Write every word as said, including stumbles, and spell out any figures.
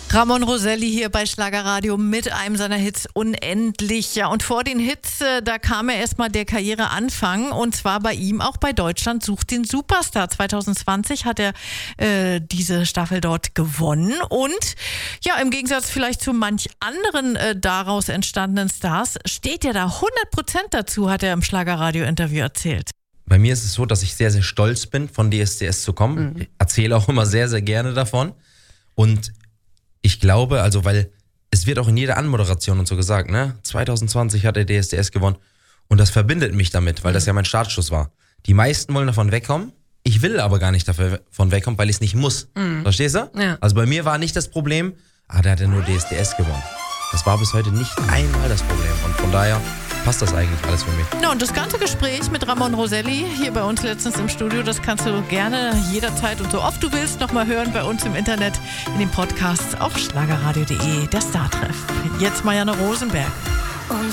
Ramon Roselli hier bei Schlagerradio mit einem seiner Hits Unendlich. Ja, und vor den Hits, äh, da kam ja erstmal der Karriereanfang und zwar bei ihm auch bei Deutschland sucht den Superstar. zwanzig zwanzig hat er äh, diese Staffel dort gewonnen und ja, im Gegensatz vielleicht zu manch anderen äh, daraus entstandenen Stars steht er da hundert Prozent dazu, hat er im Schlagerradio-Interview erzählt. Bei mir ist es so, dass ich sehr, sehr stolz bin, von D S D S zu kommen. Mhm. Ich erzähle auch immer sehr, sehr gerne davon und ich glaube, also weil es wird auch in jeder Anmoderation und so gesagt, ne? zwanzig zwanzig hat der D S D S gewonnen und das verbindet mich damit, weil das ja mein Startschuss war. Die meisten wollen davon wegkommen, ich will aber gar nicht davon wegkommen, weil ich es nicht muss. Mhm. Verstehst du? Ja. Also bei mir war nicht das Problem, ah, der hat ja nur D S D S gewonnen. Das war bis heute nicht einmal das Problem und von daher passt das eigentlich alles für mich. Ja, und das ganze Gespräch mit Ramon Roselli hier bei uns letztens im Studio, das kannst du gerne jederzeit und so oft du willst nochmal hören bei uns im Internet, in den Podcasts auf schlagerradio punkt de, der Startreff. Jetzt Marianne Rosenberg.